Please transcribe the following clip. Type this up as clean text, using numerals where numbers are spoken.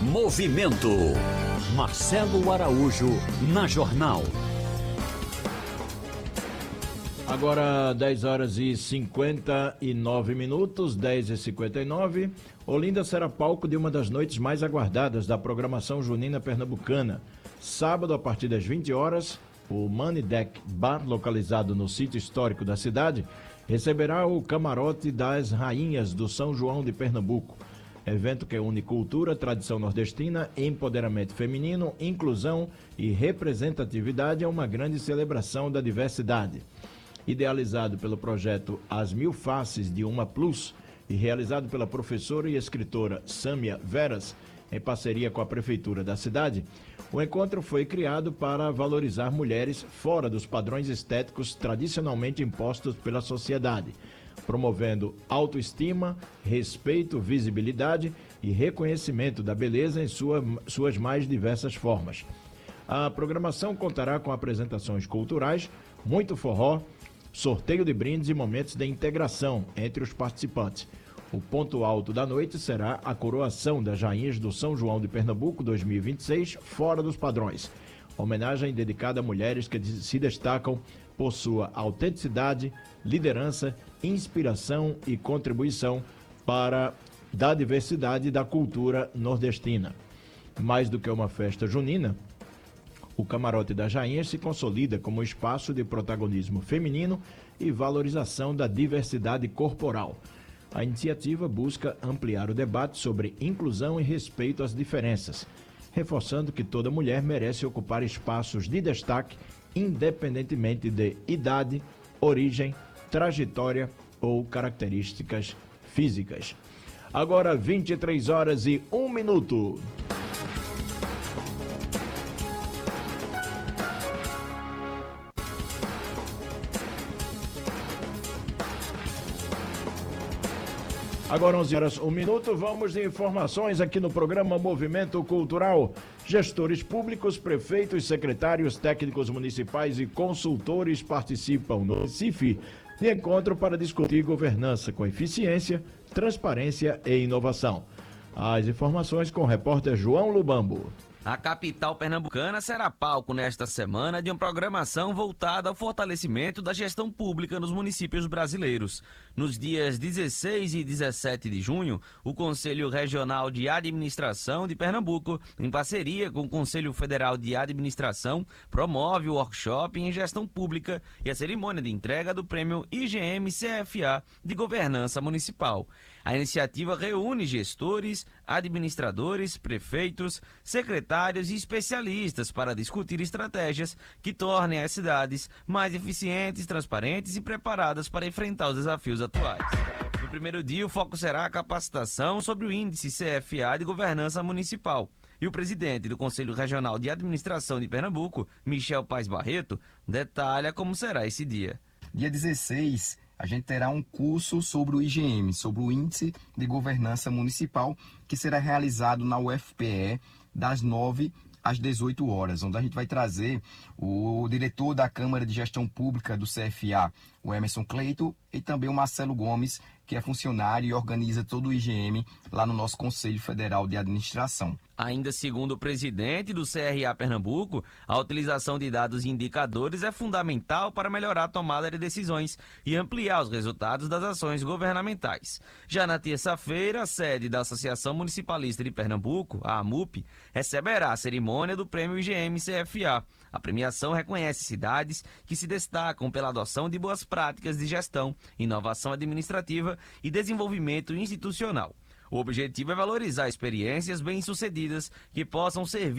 Movimento. Marcelo Araújo na Jornal. Agora 10 horas e 59 minutos, 10h59. Olinda será palco de uma das noites mais aguardadas da programação junina pernambucana. Sábado, a partir das 20 horas, o Money Deck Bar, localizado no sítio histórico da cidade, receberá o camarote das Rainhas do São João de Pernambuco. Evento que une cultura, tradição nordestina, empoderamento feminino, inclusão e representatividade, é uma grande celebração da diversidade. Idealizado pelo projeto As Mil Faces de Uma Plus e realizado pela professora e escritora Sâmia Veras, em parceria com a prefeitura da cidade, o encontro foi criado para valorizar mulheres fora dos padrões estéticos tradicionalmente impostos pela sociedade, promovendo autoestima, respeito, visibilidade e reconhecimento da beleza em suas mais diversas formas. A programação contará com apresentações culturais, muito forró, sorteio de brindes e momentos de integração entre os participantes. O ponto alto da noite será a coroação das Rainhas do São João de Pernambuco 2026, fora dos padrões. Homenagem dedicada a mulheres que se destacam por sua autenticidade, liderança, inspiração e contribuição para a diversidade da cultura nordestina. Mais do que uma festa junina, o Camarote das Rainhas se consolida como espaço de protagonismo feminino e valorização da diversidade corporal. A iniciativa busca ampliar o debate sobre inclusão e respeito às diferenças, reforçando que toda mulher merece ocupar espaços de destaque, independentemente de idade, origem, trajetória ou características físicas. Agora 23 horas e 1 minuto. Agora 11 horas, 1 minuto, vamos de informações aqui no programa Movimento Cultural. Gestores públicos, prefeitos, secretários, técnicos municipais e consultores participam no Recife de encontro para discutir governança com eficiência, transparência e inovação. As informações com o repórter João Lubambo. A capital pernambucana será palco nesta semana de uma programação voltada ao fortalecimento da gestão pública nos municípios brasileiros. Nos dias 16 e 17 de junho, o Conselho Regional de Administração de Pernambuco, em parceria com o Conselho Federal de Administração, promove o workshop em gestão pública e a cerimônia de entrega do prêmio IGM-CFA de Governança Municipal. A iniciativa reúne gestores, administradores, prefeitos, secretários e especialistas para discutir estratégias que tornem as cidades mais eficientes, transparentes e preparadas para enfrentar os desafios atuais. No primeiro dia, o foco será a capacitação sobre o Índice CFA de Governança Municipal. E o presidente do Conselho Regional de Administração de Pernambuco, Michel Paes Barreto, detalha como será esse dia. Dia 16, a gente terá um curso sobre o IGM, sobre o Índice de Governança Municipal, que será realizado na UFPE das 9 às 18 horas, onde a gente vai trazer o diretor da Câmara de Gestão Pública do CFA, o Emerson Cleito, e também o Marcelo Gomes, que é funcionário e organiza todo o IGM lá no nosso Conselho Federal de Administração. Ainda segundo o presidente do CRA Pernambuco, a utilização de dados e indicadores é fundamental para melhorar a tomada de decisões e ampliar os resultados das ações governamentais. Já na terça-feira, a sede da Associação Municipalista de Pernambuco, a AMUP, receberá a cerimônia do Prêmio IGM-CFA. A premiação reconhece cidades que se destacam pela adoção de boas práticas de gestão, inovação administrativa e desenvolvimento institucional. O objetivo é valorizar experiências bem-sucedidas que possam servir